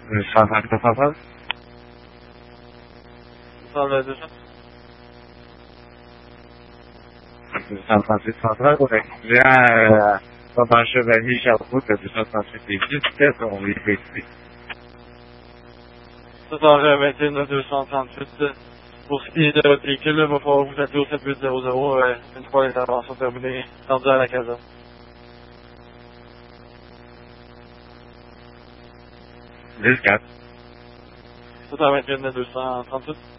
138 230. Dans le 200. 238 130, correct. J'ai un Papa Chevalier Charles-Route de 238 ici, peut-être on les fait ici. Ça dans le 21 238. Pour ce qui est de votre véhicule, il va falloir vous appeler au 7800 une fois l'intervention terminée, rendu à la caserne. 10-4. Ça dans le 21 238.